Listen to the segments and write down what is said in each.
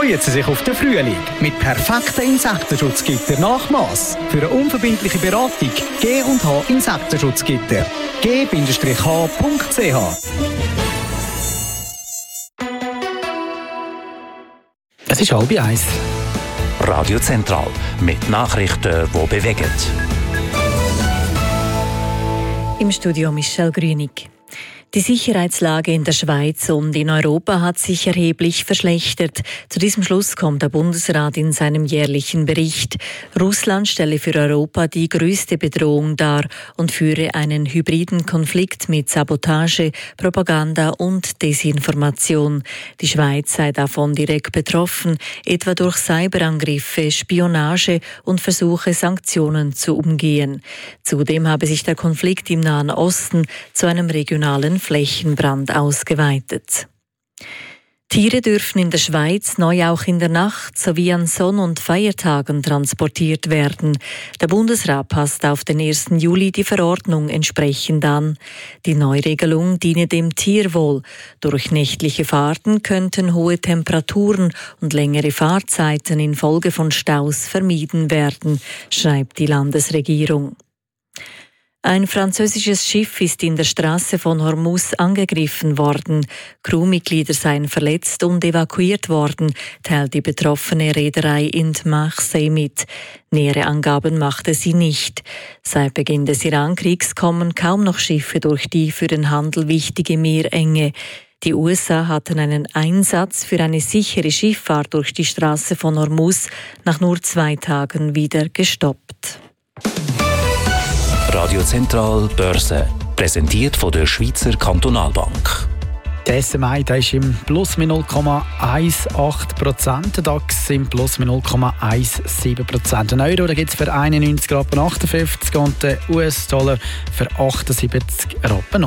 Freuen Sie sich auf den Frühling mit perfekten Insektenschutzgitter nach Mass. Für eine unverbindliche Beratung G&H Insektenschutzgitter. g-h.ch. Es ist 12:30. Radio Zentral mit Nachrichten, die bewegen. Im Studio Michelle Grünig. Die Sicherheitslage in der Schweiz und in Europa hat sich erheblich verschlechtert. Zu diesem Schluss kommt der Bundesrat in seinem jährlichen Bericht. Russland stelle für Europa die größte Bedrohung dar und führe einen hybriden Konflikt mit Sabotage, Propaganda und Desinformation. Die Schweiz sei davon direkt betroffen, etwa durch Cyberangriffe, Spionage und Versuche, Sanktionen zu umgehen. Zudem habe sich der Konflikt im Nahen Osten zu einem regionalen Flächenbrand ausgeweitet. Tiere dürfen in der Schweiz neu auch in der Nacht sowie an Sonn- und Feiertagen transportiert werden. Der Bundesrat passt auf den 1. Juli die Verordnung entsprechend an. Die Neuregelung diene dem Tierwohl. Durch nächtliche Fahrten könnten hohe Temperaturen und längere Fahrzeiten infolge von Staus vermieden werden, schreibt die Landesregierung. Ein französisches Schiff ist in der Straße von Hormuz angegriffen worden. Crewmitglieder seien verletzt und evakuiert worden, teilt die betroffene Reederei in Marseille mit. Nähere Angaben machte sie nicht. Seit Beginn des Irankriegs kommen kaum noch Schiffe durch die für den Handel wichtige Meerenge. Die USA hatten einen Einsatz für eine sichere Schifffahrt durch die Straße von Hormuz nach nur 2 Tagen wieder gestoppt. Radio Zentral Börse, präsentiert von der Schweizer Kantonalbank. Der SMI ist im Plus mit 0,18%, der DAX im Plus mit 0,17%. Den Euro gibt es für 91,58 Rappen und den US-Dollar für 78,05 Rappen.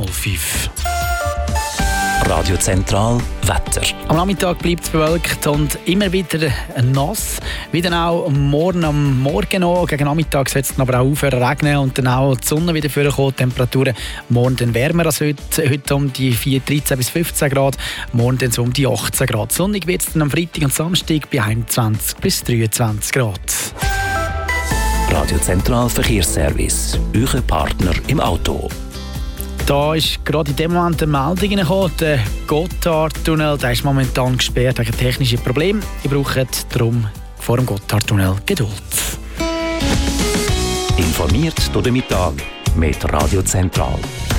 Radio Zentral Wetter. Am Nachmittag bleibt es bewölkt und immer wieder nass. Wieder auch morgen am Morgen noch. Gegen Nachmittag soll es dann aber auch aufhören regnen und dann auch die Sonne wieder vorkommen. Die Temperaturen morgen dann wärmer als heute. Heute um die 13 bis 15 Grad. Morgen dann so um die 18 Grad. Sonnig wird es dann am Freitag und Samstag bei 21 bis 23 Grad. Radio Zentral Verkehrsservice. Euer Partner im Auto. Da ist gerade in dem Moment eine Meldung gekommen. Der Gotthardtunnel ist momentan gesperrt wegen technischen Problemen. Ihr braucht darum vor dem Gotthardtunnel Geduld. Informiert durch den Mittag mit Radio Zentral.